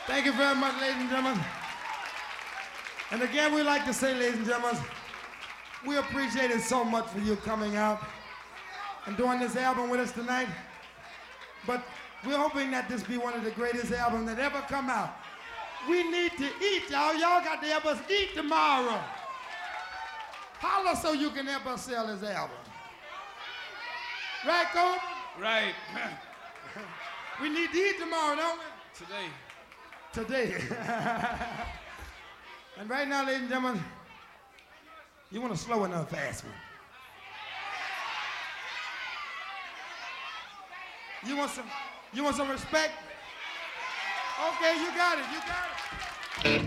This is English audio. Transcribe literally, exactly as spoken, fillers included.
Thank you very much, ladies and gentlemen. And again, we'd like to say, ladies and gentlemen, we appreciate it so much for you coming out and doing this album with us tonight. But we're hoping that this be one of the greatest albums that ever come out. We need to eat, y'all. Y'all got to help us eat tomorrow. Holler so you can help us sell this album. Right, Coleman? Right. We need to eat tomorrow, don't we? Today. Today. And right now, ladies and gentlemen, you want a slow and a fast one? You want some, you want some respect? Okay, you got it, you got it.